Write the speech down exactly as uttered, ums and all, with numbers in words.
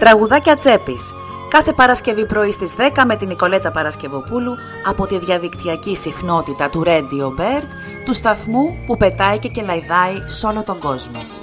Τραγουδάκια τσέπης. Κάθε Παρασκευή πρωί στις δέκα με την Νικολέτα Παρασκευοπούλου από τη διαδικτυακή συχνότητα του Radio Bird, του σταθμού που πετάει και κελαϊδάει σε όλο τον κόσμο.